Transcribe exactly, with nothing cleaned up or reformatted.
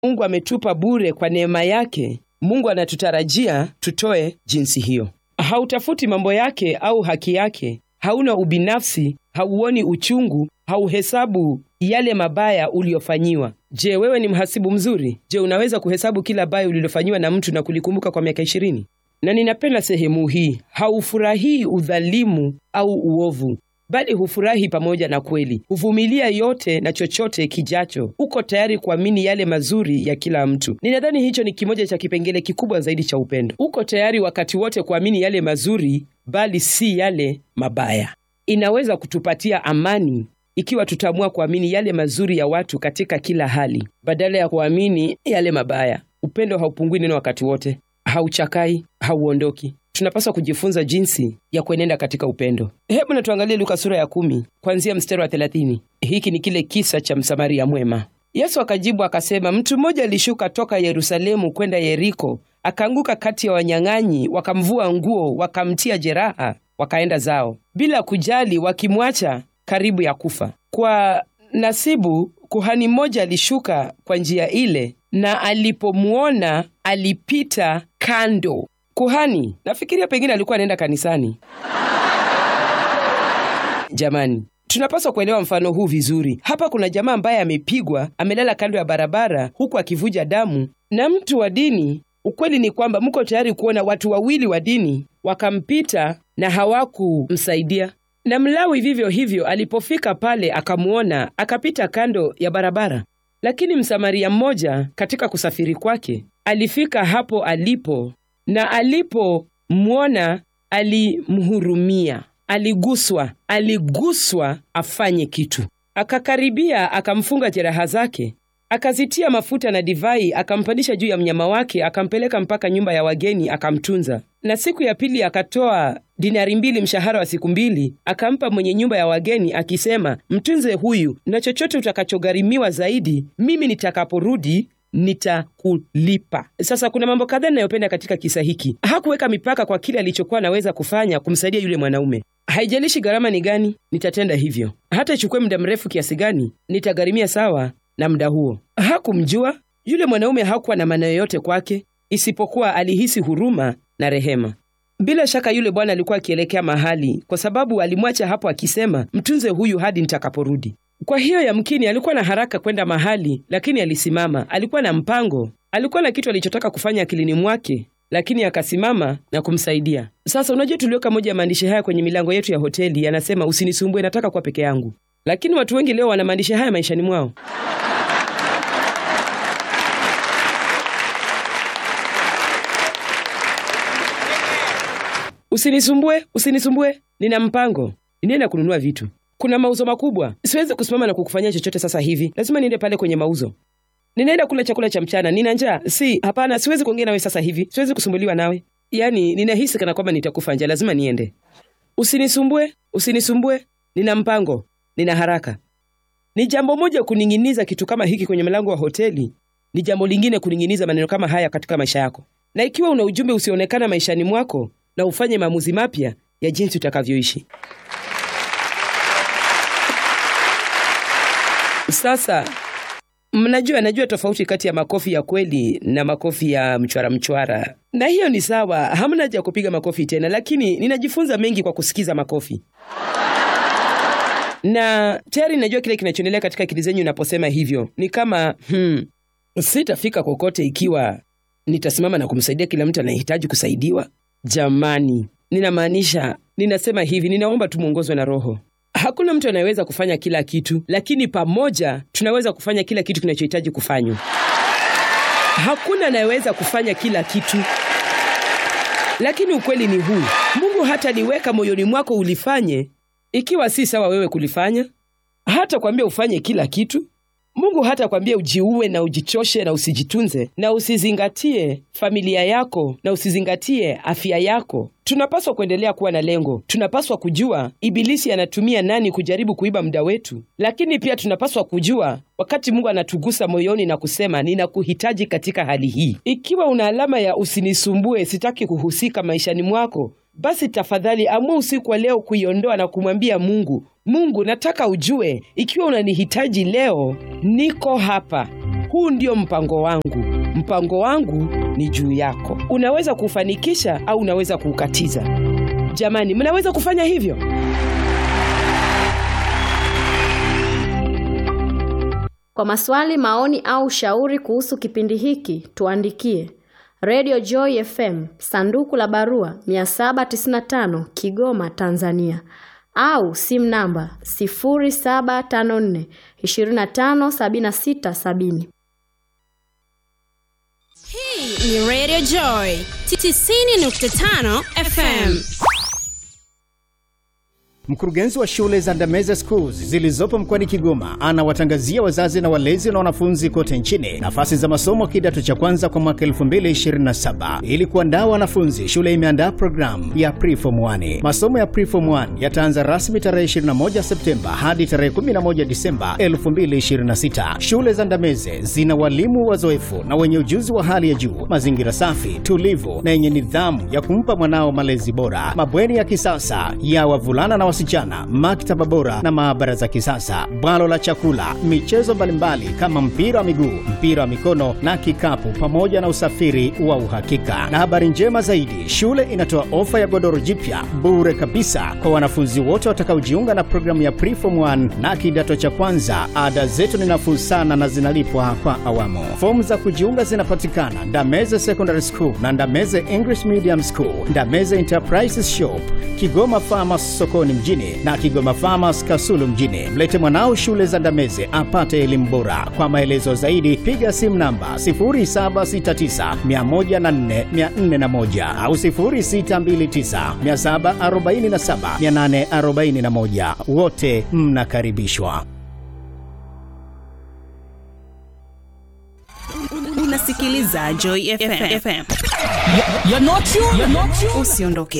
Mungu ametupa bure kwa neema yake. Mungu anatutarajia tutoe jinsi hiyo. Hautafuti mambo yake au haki yake. Hauna ubinafsi, hauoni uchungu, hauhesabu yale mabaya uliofanyiwa. Je, wewe ni mhasibu mzuri? Je, unaweza kuhesabu kila baya ulilofanyiwa na mtu na kulikumbuka kwa miaka ishirini? Na ninapenda sehemu hii. Haufurahii udhalimu au uovu, bali hufurahi pamoja na kweli. Huvumilia yote na chochote kijacho. Uko tayari kuamini yale mazuri ya kila mtu. Ninadhani hicho ni kimoja cha kipengele kikubwa zaidi cha upendo. Uko tayari wakati wote kuamini yale mazuri, bali si yale mabaya. Inaweza kutupatia amani ikiwa tutaamua kuamini yale mazuri ya watu katika kila hali, badala ya kuamini yale mabaya. Upendo haupungui neno wakati wote, hauchakai, hauondoki. Tunapaswa kujifunza jinsi ya kuenenda katika upendo. Hebu na tuangalie Luka sura ya kumi, kuanzia mstari wa thelathini. Hiki ni kile kisa cha Msamaria mwema. Yesu akajibu akasema, mtu mmoja alishuka toka Yerusalemu kwenda Yeriko, akaanguka kati ya wanyang'anyi, wakamvua nguo, wakamtia jeraha, wakaenda zao, bila kujali, wakimwacha karibu ya kufa. Kwa nasibu, kuhani mmoja alishuka kwa njia ile, na alipomuona alipita kando. Kuhani, nafikiria pengine alikuwa anaenda kanisani. Jamani, tunapaswa kuelewa mfano huu vizuri. Hapa kuna jamaa ambaye amepigwa, amelala kando ya barabara huku akivuja damu, na mtu wa dini. Ukweli ni kwamba mko tayari kuona watu wawili wa dini wakampita na hawakumsaidia. Na Mlawi vivyo hivyo, alipofika pale akamuona, akapita kando ya barabara. Lakini Msamaria mmoja katika kusafiri kwake alifika hapo alipo, na alipomuona alimhurumia, aliguswa, aliguswa afanye kitu. Akakaribia, akamfunga jeraha zake, akazitia mafuta na divai, akampandisha juu ya mnyama wake, akampeleka mpaka nyumba ya wageni, akamtunza. Na siku ya pili akatoa dinari mbili, mshahara wa siku mbili, akampa mwenye nyumba ya wageni akisema, mtunze huyu, na chochote utakachogharimiwa zaidi, mimi nitakaporudi nitakulipa. Sasa kuna mambo kadhaa ninayopenda katika kisa hiki. Hakuweka mipaka kwa kile alichokuwa anaweza kufanya kumsaidia yule mwanaume. Haijalishi gharama ni gani, nitatenda hivyo. Hata ichukue muda mrefu kiasi gani, nitagharimia sawa na muda huo. Hakumjua yule mwanaume, hakuwa na maana yoyote kwake isipokuwa alihisi huruma na rehema. Bila shaka yule bwana alikuwa akielekea mahali, kwa sababu alimwacha hapo akisema, mtunze huyu hadi nitakaporudi. Kwa hiyo yamkini alikuwa na haraka kwenda mahali, lakini alisimama. Alikuwa na mpango, alikuwa na kitu alichotaka kufanya akilini mwake, lakini akasimama na kumsaidia. Sasa unajua, tulioka moja ya maandishi haya kwenye milango yetu ya hoteli yanasema, usinisumbue, nataka kuwa peke yangu. Lakini watu wengi leo wana maandishi haya maishani mwao. Usinisumbue, usinisumbue, nina mpango. Ninaenda kununua vitu. Kuna mauzo makubwa. Siwezi kusimama na kukufanyia chochote sasa hivi. Lazima niende pale kwenye mauzo. Ninaenda kula chakula cha mchana. Nina njaa. Si, hapana, siwezi kuongea nawe sasa hivi. Siwezi kusumbuliwa nawe. Yaani, ninahisi kana kwamba nitakufa njaa. Lazima niende. Usinisumbue, usinisumbue, nina mpango. Nina haraka. Ni jambo moja kuninginiza kitu kama hiki kwenye mlango wa hoteli. Ni jambo lingine kuninginiza maneno kama haya katika maisha yako. Na ikiwa una ujumbe usionekana maishani mwako, na ufanye maamuzi mapya ya jinsi utakavyoishi. Sasa, mnajua najua tofauti kati ya makofi ya kweli na makofi ya mchwara mchwara. Na hiyo ni sawa, hamna haja ya kupiga makofi tena, lakini ninajifunza mengi kwa kusikiza makofi. Na tayari najua kile kinachoendelea katika akili zenu unaposema hivyo. Ni kama, hmm, sitafika kokote ikiwa nitasimama na kumsaidia kila mtu anayehitaji kusaidiwa. Jamani, ninamaanisha, ninasema hivi, ninaomba tumuongozwe na Roho. Hakuna mtu anayeweza kufanya kila kitu, lakini pamoja tunaweza kufanya kila kitu kinachohitaji kufanywa. Hakuna anayeweza kufanya kila kitu. Lakini ukweli ni huu, Mungu hata liweka moyoni mwako ulifanye, ikiwa si sawa wewe kulifanya. Hata kwambia ufanye kila kitu. Mungu hata kwambia ujiue na ujichoshe na usijitunze na usizingatie familia yako na usizingatie afya yako. Tunapaswa kuendelea kuwa na lengo. Tunapaswa kujua ibilisi anatumia nani kujaribu kuiba muda wetu. Lakini pia tunapaswa kujua wakati Mungu anatugusa moyoni na kusema, ninakuhitaji katika hali hii. Ikiwa una alama ya usinisumbue, sitaki kuhusika maishani mwako, basi tafadhali amua usiku wa leo kuiondoa na kumwambia Mungu, Mungu, nataka ujue, ikiwa unanihitaji leo, niko hapa. huu ndio mpango wangu. Mpango wangu ni juu yako. Unaweza kufanikisha au unaweza kukatiza. Jamani, mnaweza kufanya hivyo? Kwa maswali, maoni au shauri kuhusu kipindi hiki, tuandikie Radio Joy F M, sanduku la barua mia saba tisini na tano, Kigoma, Tanzania, au simu namba sifuri saba tano nne, ishirini na tano, sabini na sita, sabini. Hii ni Radio Joy tisini nukta tano F M. Mkurugenzi wa shule za Ndameze Schools zilizopo mkoani Kigoma anawatangazia wazazi na walezi na wanafunzi kote nchini nafasi za masomo kidato cha kwanza kwa mwaka elfu mbili ishirini na saba. Ili kuandaa wanafunzi, shule imeandaa programu ya Preform one. Masomo ya Preform one yataanza rasmi tarehe ishirini na moja Septemba hadi tarehe kumi na moja Disemba elfu mbili ishirini na sita. Shule za Ndameze zina walimu wazoefu na wenye ujuzi wa hali ya juu, mazingira safi, tulivu na yenye nidhamu ya kumpa mwanao malezi bora, mabweni ya kisasa ya wavulana na wasichana, maktaba bora na maabara za kisasa, bwalo la chakula, michezo mbalimbali kama mpira wa miguu, mpira wa mikono na kikapu, pamoja na usafiri wa uhakika. Na habari njema zaidi, shule inatoa ofa ya godoro jipya bure kabisa kwa wanafunzi wote watakaojiunga na programu ya Preform one na kidato cha kwanza. Ada zetu ni nafuu sana na zinalipwa kwa awamu. Fomu za kujiunga zinapatikana Ndameze Secondary School na Ndameze English Medium School, Ndameze Enterprises Shop, Kigoma Farmers sokoni mjini na Kigoma Farmers Kasulu mjini. Mlete mwanao shule za Ndameze apate elimu bora. Kwa maelezo zaidi piga simu namba sifuri saba sita tisa, moja zero nne, nne zero moja au sifuri sita mbili tisa, saba arobaini na saba, nane arobaini na moja. Wote mnakaribishwa. Unasikiliza Joy F M. You're not you, you're not you. Usiondoke.